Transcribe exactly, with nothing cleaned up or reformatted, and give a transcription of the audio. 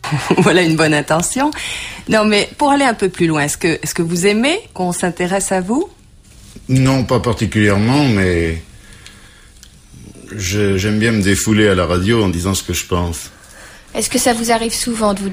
Voilà une bonne intention. Non, mais pour aller un peu plus loin, est-ce que, est-ce que vous aimez qu'on s'intéresse à vous? Non, pas particulièrement, mais je, j'aime bien me défouler à la radio en disant ce que je pense. Est-ce que ça vous arrive souvent de vous